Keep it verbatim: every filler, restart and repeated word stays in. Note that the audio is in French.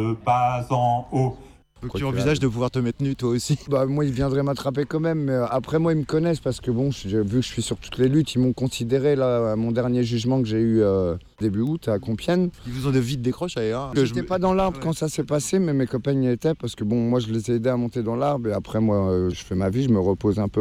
Pas en haut. Donc tu envisages de pouvoir te mettre nu toi aussi? Bah moi ils viendraient m'attraper quand même, mais après moi ils me connaissent parce que bon, je- vu que je suis sur toutes les luttes, ils m'ont considéré là à mon dernier jugement que j'ai eu euh, début août à Compiègne. Ils vous ont de vite décroché, hein? J'étais pas dans l'arbre quand ça s'est passé, mais mes copains y étaient parce que bon moi je les ai aidés à monter dans l'arbre et après moi euh, je fais ma vie, je me repose un peu